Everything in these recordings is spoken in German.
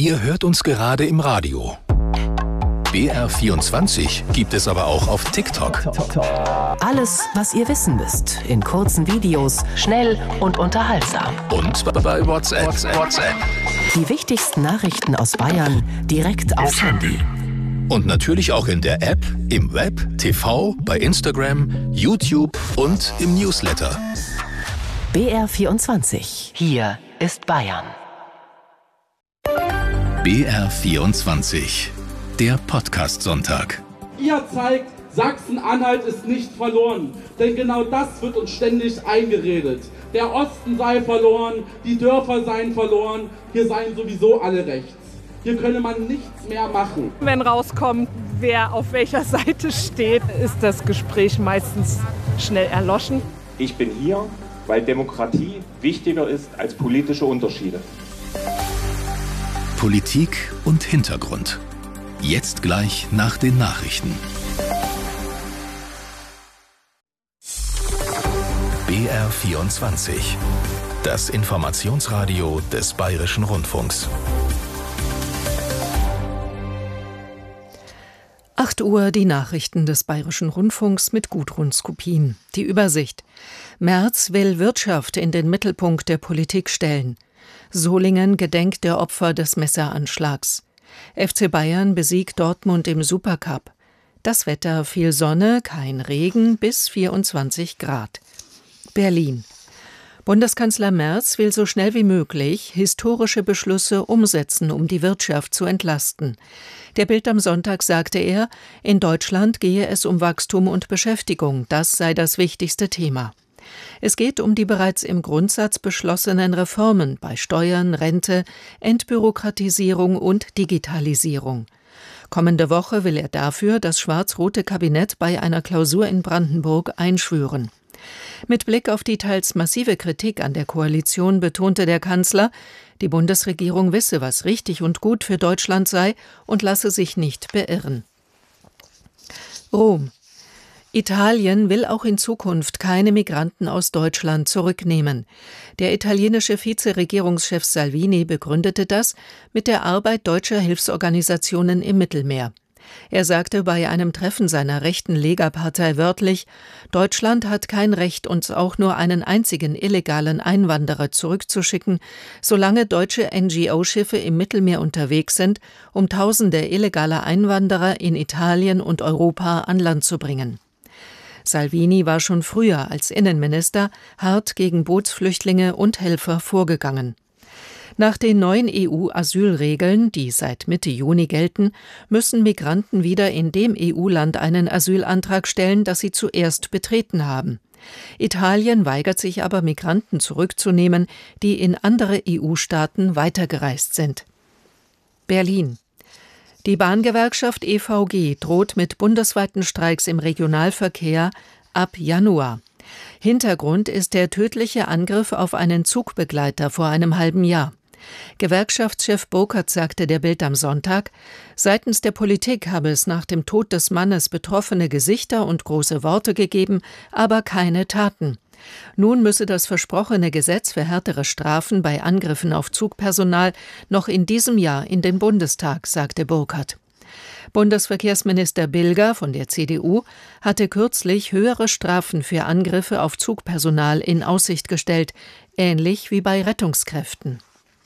Ihr hört uns gerade im Radio. BR24 gibt es aber auch auf TikTok. Alles, was ihr wissen müsst, in kurzen Videos, schnell und unterhaltsam. Und bei WhatsApp. Die wichtigsten Nachrichten aus Bayern direkt aufs Handy. Und natürlich auch in der App, im Web, TV, bei Instagram, YouTube und im Newsletter. BR24. Hier ist Bayern. BR24. Der Podcast-Sonntag. Ihr zeigt, Sachsen-Anhalt ist nicht verloren. Denn genau das wird uns ständig eingeredet. Der Osten sei verloren, die Dörfer seien verloren, hier seien sowieso alle rechts. Hier könne man nichts mehr machen. Wenn rauskommt, wer auf welcher Seite steht, ist das Gespräch meistens schnell erloschen. Ich bin hier, weil Demokratie wichtiger ist als politische Unterschiede. Politik und Hintergrund. Jetzt gleich nach den Nachrichten. BR24. Das Informationsradio des Bayerischen Rundfunks. 8 Uhr die Nachrichten des Bayerischen Rundfunks mit Gudrun Skupin. Die Übersicht. Merz will Wirtschaft in den Mittelpunkt der Politik stellen. Solingen gedenkt der Opfer des Messeranschlags. FC Bayern besiegt Dortmund im Supercup. Das Wetter: viel Sonne, kein Regen, bis 24 Grad. Berlin. Bundeskanzler Merz will so schnell wie möglich historische Beschlüsse umsetzen, um die Wirtschaft zu entlasten. Der Bild am Sonntag sagte er, in Deutschland gehe es um Wachstum und Beschäftigung, das sei das wichtigste Thema. Es geht um die bereits im Grundsatz beschlossenen Reformen bei Steuern, Rente, Entbürokratisierung und Digitalisierung. Kommende Woche will er dafür das schwarz-rote Kabinett bei einer Klausur in Brandenburg einschwören. Mit Blick auf die teils massive Kritik an der Koalition betonte der Kanzler, die Bundesregierung wisse, was richtig und gut für Deutschland sei und lasse sich nicht beirren. Rom. Italien will auch in Zukunft keine Migranten aus Deutschland zurücknehmen. Der italienische Vizeregierungschef Salvini begründete das mit der Arbeit deutscher Hilfsorganisationen im Mittelmeer. Er sagte bei einem Treffen seiner rechten Lega-Partei wörtlich, Deutschland hat kein Recht, uns auch nur einen einzigen illegalen Einwanderer zurückzuschicken, solange deutsche NGO-Schiffe im Mittelmeer unterwegs sind, um Tausende illegaler Einwanderer in Italien und Europa an Land zu bringen. Salvini war schon früher als Innenminister hart gegen Bootsflüchtlinge und Helfer vorgegangen. Nach den neuen EU-Asylregeln, die seit Mitte Juni gelten, müssen Migranten wieder in dem EU-Land einen Asylantrag stellen, das sie zuerst betreten haben. Italien weigert sich aber, Migranten zurückzunehmen, die in andere EU-Staaten weitergereist sind. Berlin. Die Bahngewerkschaft EVG droht mit bundesweiten Streiks im Regionalverkehr ab Januar. Hintergrund ist der tödliche Angriff auf einen Zugbegleiter vor einem halben Jahr. Gewerkschaftschef Burkhardt sagte der Bild am Sonntag, seitens der Politik habe es nach dem Tod des Mannes betroffene Gesichter und große Worte gegeben, aber keine Taten. Nun müsse das versprochene Gesetz für härtere Strafen bei Angriffen auf Zugpersonal noch in diesem Jahr in den Bundestag, sagte Burkhardt. Bundesverkehrsminister Bilger von der CDU hatte kürzlich höhere Strafen für Angriffe auf Zugpersonal in Aussicht gestellt, ähnlich wie bei Rettungskräften.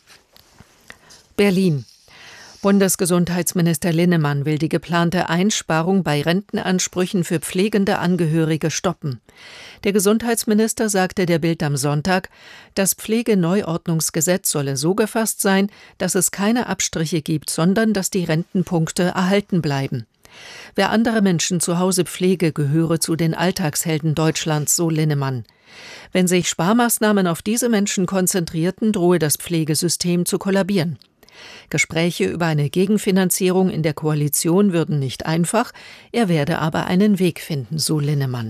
Berlin. Bundesgesundheitsminister Linnemann will die geplante Einsparung bei Rentenansprüchen für pflegende Angehörige stoppen. Der Gesundheitsminister sagte der Bild am Sonntag, das Pflegeneuordnungsgesetz solle so gefasst sein, dass es keine Abstriche gibt, sondern dass die Rentenpunkte erhalten bleiben. Wer andere Menschen zu Hause pflege, gehöre zu den Alltagshelden Deutschlands, so Linnemann. Wenn sich Sparmaßnahmen auf diese Menschen konzentrierten, drohe das Pflegesystem zu kollabieren. Gespräche über eine Gegenfinanzierung in der Koalition würden nicht einfach, er werde aber einen Weg finden, so Linnemann.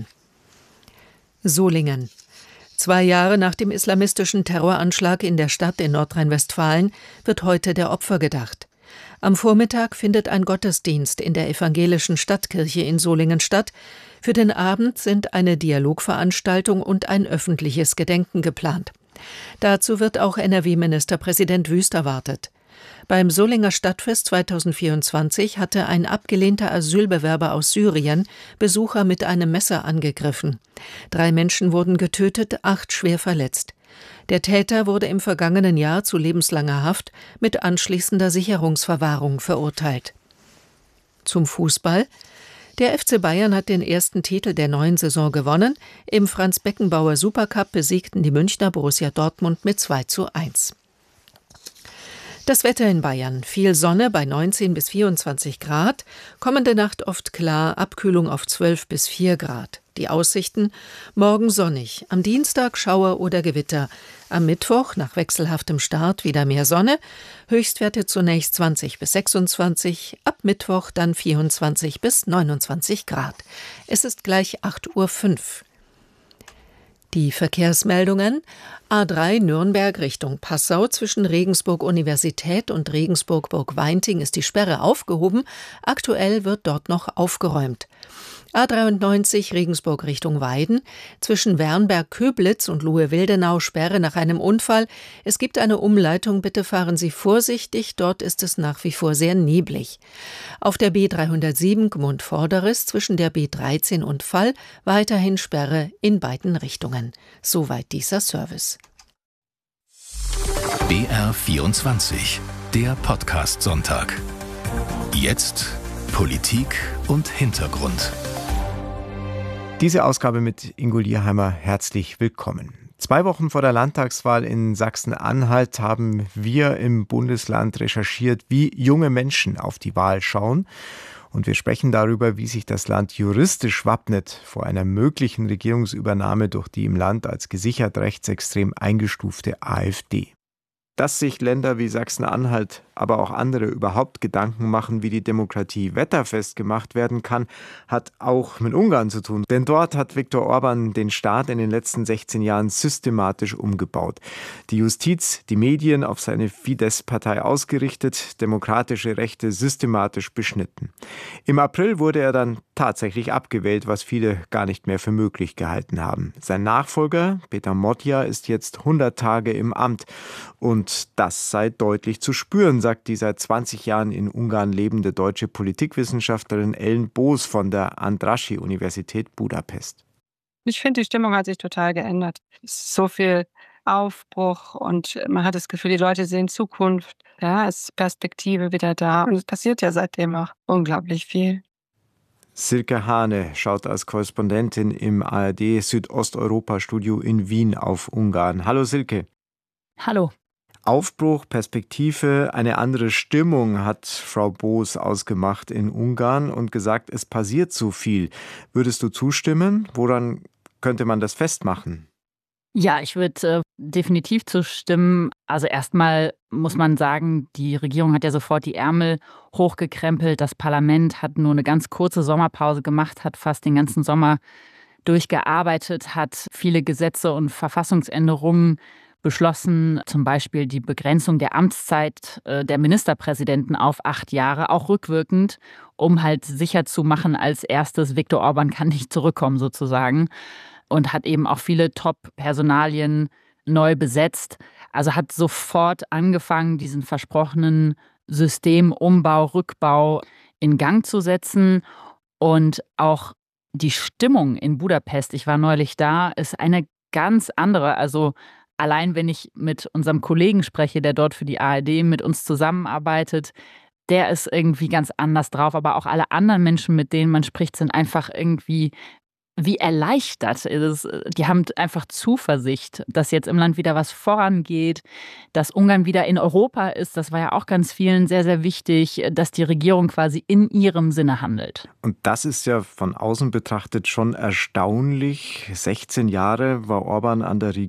Solingen. 2 Jahre nach dem islamistischen Terroranschlag in der Stadt in Nordrhein-Westfalen wird heute der Opfer gedacht. Am Vormittag findet ein Gottesdienst in der evangelischen Stadtkirche in Solingen statt. Für den Abend sind eine Dialogveranstaltung und ein öffentliches Gedenken geplant. Dazu wird auch NRW-Ministerpräsident Wüst erwartet. Beim Solinger Stadtfest 2024 hatte ein abgelehnter Asylbewerber aus Syrien Besucher mit einem Messer angegriffen. 3 Menschen wurden getötet, 8 schwer verletzt. Der Täter wurde im vergangenen Jahr zu lebenslanger Haft mit anschließender Sicherungsverwahrung verurteilt. Zum Fußball. Der FC Bayern hat den ersten Titel der neuen Saison gewonnen. Im Franz-Beckenbauer Supercup besiegten die Münchner Borussia Dortmund mit 2:1. Das Wetter in Bayern. Viel Sonne bei 19 bis 24 Grad. Kommende Nacht oft klar, Abkühlung auf 12 bis 4 Grad. Die Aussichten: morgen sonnig, am Dienstag Schauer oder Gewitter. Am Mittwoch nach wechselhaftem Start wieder mehr Sonne. Höchstwerte zunächst 20 bis 26, ab Mittwoch dann 24 bis 29 Grad. Es ist gleich 8:05 Uhr. Die Verkehrsmeldungen: A3 Nürnberg Richtung Passau zwischen Regensburg-Universität und Regensburg-Burgweinting ist die Sperre aufgehoben. Aktuell wird dort noch aufgeräumt. A93 Regensburg Richtung Weiden zwischen Wernberg-Köblitz und Luhe-Wildenau Sperre nach einem Unfall. Es gibt eine Umleitung, bitte fahren Sie vorsichtig, dort ist es nach wie vor sehr neblig. Auf der B307 Gmund-Vorderes zwischen der B13 und Fall weiterhin Sperre in beiden Richtungen. Soweit dieser Service. BR24, der Podcast-Sonntag. Jetzt Politik und Hintergrund. Diese Ausgabe mit Ingo Lierheimer, herzlich willkommen. 2 Wochen vor der Landtagswahl in Sachsen-Anhalt haben wir im Bundesland recherchiert, wie junge Menschen auf die Wahl schauen. Und wir sprechen darüber, wie sich das Land juristisch wappnet vor einer möglichen Regierungsübernahme durch die im Land als gesichert rechtsextrem eingestufte AfD. Dass sich Länder wie Sachsen-Anhalt, aber auch andere überhaupt Gedanken machen, wie die Demokratie wetterfest gemacht werden kann, hat auch mit Ungarn zu tun. Denn dort hat Viktor Orbán den Staat in den letzten 16 Jahren systematisch umgebaut. Die Justiz, die Medien auf seine Fidesz-Partei ausgerichtet, demokratische Rechte systematisch beschnitten. Im April wurde er dann tatsächlich abgewählt, was viele gar nicht mehr für möglich gehalten haben. Sein Nachfolger, Péter Modja, ist jetzt 100 Tage im Amt. Und das sei deutlich zu spüren, sagt die seit 20 Jahren in Ungarn lebende deutsche Politikwissenschaftlerin Ellen Boos von der Andrássy-Universität Budapest. Ich finde, die Stimmung hat sich total geändert. Es ist so viel Aufbruch und man hat das Gefühl, die Leute sehen Zukunft. Ja, es ist Perspektive wieder da. Und es passiert ja seitdem auch unglaublich viel. Silke Hane schaut als Korrespondentin im ARD Südosteuropa-Studio in Wien auf Ungarn. Hallo Silke. Hallo. Aufbruch, Perspektive, eine andere Stimmung hat Frau Boos ausgemacht in Ungarn und gesagt, es passiert so viel. Würdest du zustimmen? Woran könnte man das festmachen? Ja, ich würde definitiv zustimmen. Also erstmal muss man sagen, die Regierung hat ja sofort die Ärmel hochgekrempelt. Das Parlament hat nur eine ganz kurze Sommerpause gemacht, hat fast den ganzen Sommer durchgearbeitet, hat viele Gesetze und Verfassungsänderungen beschlossen, zum Beispiel die Begrenzung der Amtszeit der Ministerpräsidenten auf 8 Jahre, auch rückwirkend, um halt sicher zu machen, als erstes, Viktor Orbán kann nicht zurückkommen sozusagen, und hat eben auch viele Top-Personalien neu besetzt. Also hat sofort angefangen, diesen versprochenen Systemumbau, Rückbau in Gang zu setzen. Und auch die Stimmung in Budapest, ich war neulich da, ist eine ganz andere. Also allein wenn ich mit unserem Kollegen spreche, der dort für die ARD mit uns zusammenarbeitet, der ist irgendwie ganz anders drauf. Aber auch alle anderen Menschen, mit denen man spricht, sind einfach irgendwie wie erleichtert. Die haben einfach Zuversicht, dass jetzt im Land wieder was vorangeht, dass Ungarn wieder in Europa ist. Das war ja auch ganz vielen sehr, sehr wichtig, dass die Regierung quasi in ihrem Sinne handelt. Und das ist ja von außen betrachtet schon erstaunlich. 16 Jahre war Orbán an der